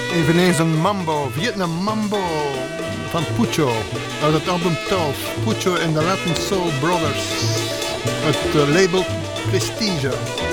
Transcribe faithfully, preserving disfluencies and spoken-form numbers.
Eveneens een mambo, Vietnam mambo van Pucho. Uit het album twaalf, Pucho en de Latin Soul Brothers. Het uh, label Prestige.